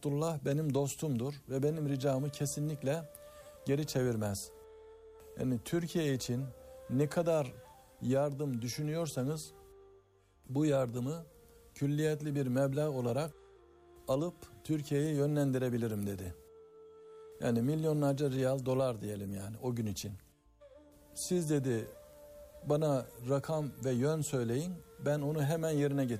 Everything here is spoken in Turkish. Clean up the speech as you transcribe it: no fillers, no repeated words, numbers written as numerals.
Abdullah benim dostumdur ve benim ricamı kesinlikle geri çevirmez. Yani Türkiye için ne kadar yardım düşünüyorsanız bu yardımı külliyetli bir meblağ olarak alıp Türkiye'ye yönlendirebilirim dedi. Yani milyonlarca riyal, dolar diyelim yani o gün için. Siz dedi bana rakam ve yön söyleyin, ben onu hemen yerine getireyim.